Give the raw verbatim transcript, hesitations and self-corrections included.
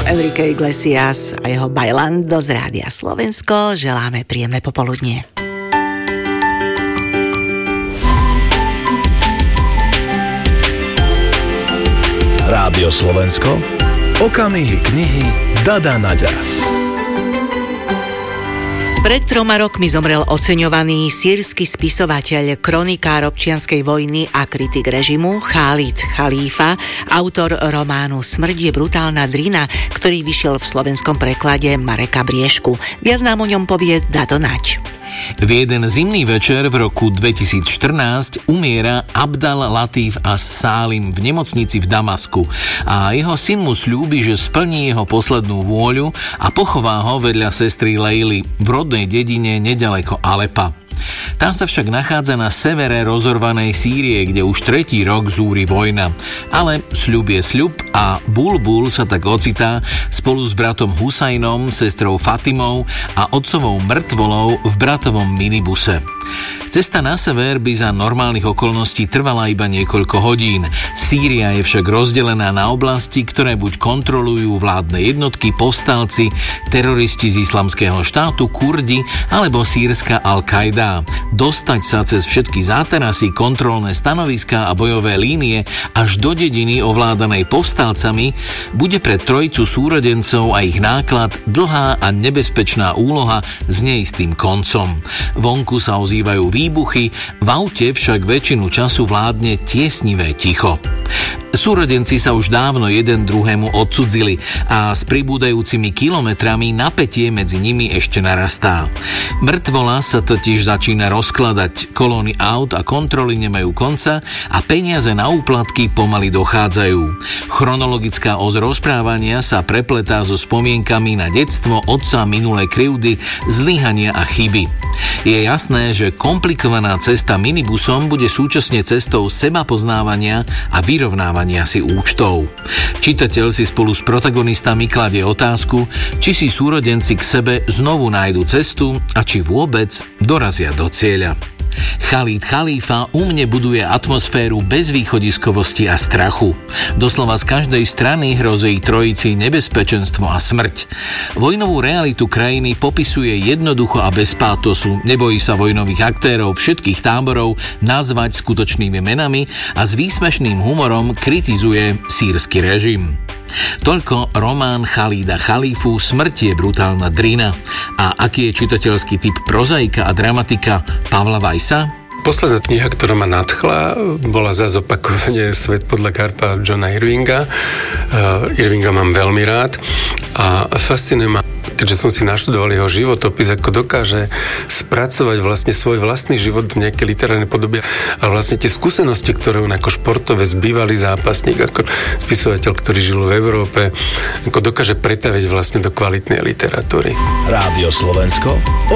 Enrique Iglesias a jeho Bailando z Rádia Slovensko. Želáme príjemné popoludnie. Rádio Slovensko, okamihy knihy Dada Naďa. Pred troma rokmi zomrel oceňovaný sýrsky spisovateľ, kronikár občianskej vojny a kritik režimu Chalid Chalífa, autor románu Smrť je brutálna drina, ktorý vyšiel v slovenskom preklade Mareka Briešku. Viac nám o ňom povie Dado Naď. V jeden zimný večer v roku dvetisícštrnásť umiera Abdal Latif as-Sálim v nemocnici v Damasku a jeho syn mu sľúbi, že splní jeho poslednú vôľu a pochová ho vedľa sestry Leily v rodnej dedine nedaleko Alepa. Tá sa však nachádza na severe rozorvanej Sýrie, kde už tretí rok zúri vojna. Ale sľub je sľub a Bulbul sa tak ocitá spolu s bratom Husajnom, sestrou Fatimou a otcovou mŕtvolou v bratovom minibuse. Cesta na sever by za normálnych okolností trvala iba niekoľko hodín. Sýria je však rozdelená na oblasti, ktoré buď kontrolujú vládne jednotky, povstalci, teroristi z Islamského štátu, Kurdi alebo sýrska Al-Kaida. Dostať sa cez všetky zátarasy, kontrolné stanoviská a bojové línie až do dediny ovládanej povstalcami bude pre trojicu súrodencov a ich náklad dlhá a nebezpečná úloha s neistým koncom. Vonku sa ozývajú výbuchy, v aute však väčšinu času vládne tiesnivé ticho. Súrodenci sa už dávno jeden druhému odcudzili a s pribúdajúcimi kilometrami napätie medzi nimi ešte narastá. Mŕtvola sa totiž začína rozkladať, kolóny aut a kontroly nemajú konca a peniaze na úplatky pomaly dochádzajú. Chronologická os rozprávania sa prepletá so spomienkami na detstvo, otca, minulé krivdy, zlyhania a chyby. Je jasné, že komplikovaná cesta minibusom bude súčasne cestou sebapoznávania a vyrovnávania si účtov. Čitateľ si spolu s protagonistami kladie otázku, či si súrodenci k sebe znovu nájdu cestu a či vôbec dorazia do cieľa. Chalid Chalífa u mne buduje atmosféru bezvýchodiskovosti a strachu. Doslova z každej strany hrozí trojici nebezpečenstvo a smrť. Vojnovú realitu krajiny popisuje jednoducho a bez pátosu, nebojí sa vojnových aktérov všetkých táborov nazvať skutočnými menami a s výsmešným humorom kritizuje sýrsky režim. Toľko román Chalida Chalífu Smrť je brutálna drina. A aký je čitateľský typ prozaika a dramatika Pavla Weissa? Posledná kniha, ktorá ma nadchla, bola zase opakovanie Svet podľa Karpa Johna Irvinga. Uh, Irvinga mám veľmi rád a fascinuje ma, keďže som si naštudoval jeho životopis, ako dokáže spracovať vlastne svoj vlastný život v nejakej literárnej podobe a vlastne tie skúsenosti, ktoré on ako športovec, bývalý zápasník, ako spisovateľ, ktorý žil v Európe, ako dokáže pretaviť vlastne do kvalitnej literatúry. Rádio Slovensko.